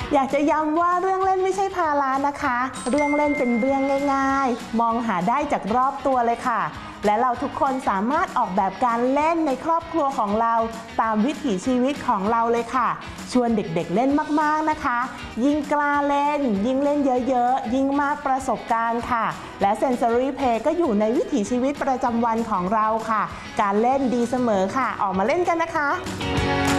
อยากจะย้ำว่าเรื่องเล่นไม่ใช่ภาระนะคะเรื่องเล่นเป็นเรื่องง่ายๆมองหาได้จากรอบตัวเลยค่ะและเราทุกคนสามารถออกแบบการเล่นในครอบครัวของเราตามวิถีชีวิตของเราเลยค่ะชวนเด็กๆเล่นมากๆนะคะยิ่งกล้าเล่นยิ่งเล่นเยอะๆยิ่งมากประสบการณ์ค่ะและ Sensory Play ก็อยู่ในวิถีชีวิตประจำวันของเราค่ะการเล่นดีเสมอค่ะออกมาเล่นกันนะคะ